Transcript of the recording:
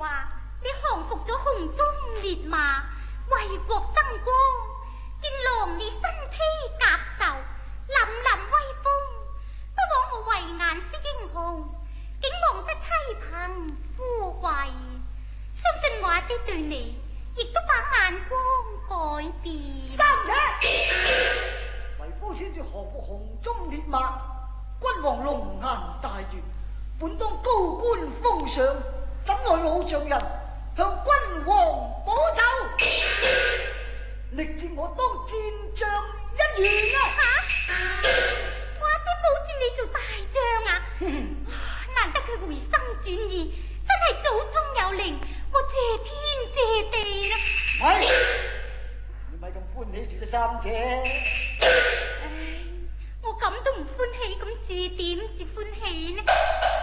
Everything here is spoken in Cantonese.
話，你降服咗紅中烈馬，為國爭光，見郎你身披甲胄，凛凛威風，不枉我慧眼識英雄，竟望得妻憑富貴。相信我爹對你亦都把眼光改變。 三姐，為夫先至降服紅中烈馬，君王龍顏大悅，本當高官封賞，怎奈老丈人向君王補奏，力戰我當戰將一員啊！ 我阿爹保薦你做大將啊！難得佢回心轉意，真係祖宗有靈，我謝天謝地啦！ 咪，你咪咁歡喜住啦，三姐。 我咁都唔歡喜，咁至點至歡喜呢？